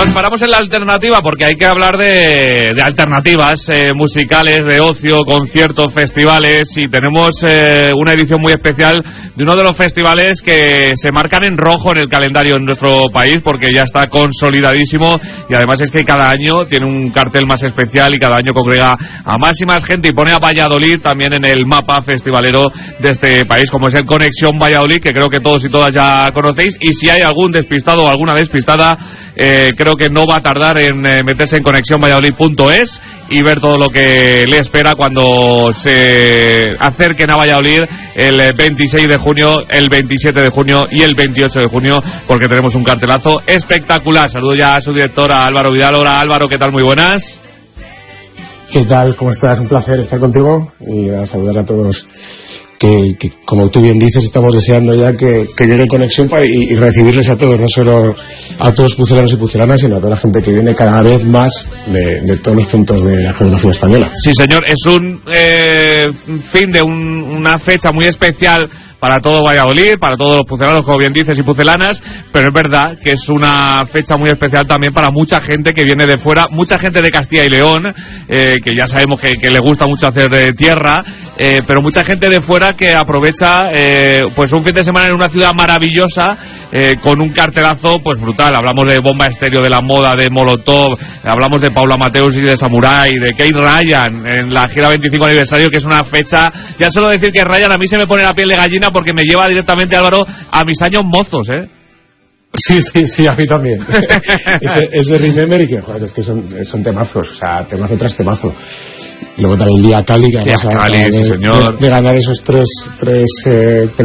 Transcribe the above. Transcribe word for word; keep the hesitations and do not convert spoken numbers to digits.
Nos paramos en la alternativa porque hay que hablar de, de alternativas eh, musicales, de ocio, conciertos, festivales, y tenemos eh, una edición muy especial de uno de los festivales que se marcan en rojo en el calendario en nuestro país porque ya está consolidadísimo, y además es que cada año tiene un cartel más especial y cada año congrega a más y más gente y pone a Valladolid también en el mapa festivalero de este país, como es el Conexión Valladolid, que creo que todos y todas ya conocéis, y si hay algún despistado o alguna despistada, eh, creo que no va a tardar en eh, meterse en conexión valladolid punto es y ver todo lo que le espera cuando se acerquen a Valladolid el veintiséis de junio, el veintisiete de junio y el veintiocho de junio, porque tenemos un cartelazo espectacular. Saludo ya a su directora Álvaro Vidal. Hola Álvaro, ¿qué tal? Muy buenas. ¿Qué tal? ¿Cómo estás? Un placer estar contigo y a saludar a todos. Que, que como tú bien dices, estamos deseando ya que, que llegue Conexión para, y, y recibirles a todos, no solo a todos los pucelanos y pucelanas, sino a toda la gente que viene cada vez más de, de todos los puntos de la geografía española. Sí, señor, es un eh, fin de un, una fecha muy especial para todo Valladolid, para todos los pucelanos, como bien dices, y pucelanas, pero es verdad que es una fecha muy especial también para mucha gente que viene de fuera, mucha gente de Castilla y León, eh, que ya sabemos que, que le gusta mucho hacer eh, tierra, eh, pero mucha gente de fuera que aprovecha eh, pues un fin de semana en una ciudad maravillosa, eh, con un cartelazo pues brutal. Hablamos de Bomba Estéreo, de La Moda, de Molotov, hablamos de Paula Mateus y de Samurai, de Kate Ryan en la gira veinticinco aniversario, que es una fecha, ya solo decir que Ryan a mí se me pone la piel de gallina porque me lleva directamente, Álvaro, a mis años mozos, ¿eh? Sí, sí, sí, a mí también. ese, ese Remember, y que, joder, es que son, son temazos, o sea, temazo tras temazo. Luego también el día Cali, que Cali, además sí, de, señor. de, de ganar esos tres, tres eh,